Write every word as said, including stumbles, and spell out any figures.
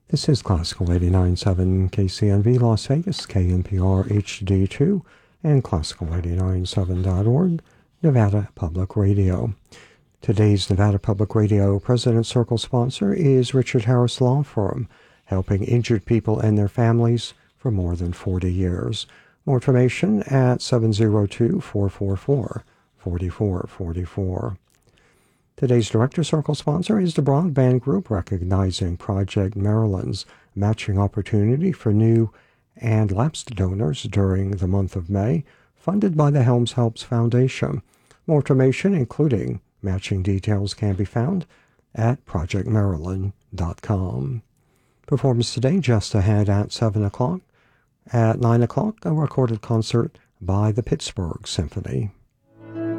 This is Classical eighty-nine point seven K C N V Las Vegas, K N P R H D two, and Classical eighty-nine point seven dot org, Nevada Public Radio. Today's Nevada Public Radio President's Circle sponsor is Richard Harris Law Firm, helping injured people and their families for more than forty years. More information at seven oh two, four four four, four four four four. Today's Director Circle sponsor is the Broadband Group, recognizing Project Maryland's matching opportunity for new and lapsed donors during the month of May, funded by the Helms Helps Foundation. More information, including matching details, can be found at project maryland dot com. Performance today just ahead at seven o'clock. At nine o'clock, a recorded concert by the Pittsburgh Symphony.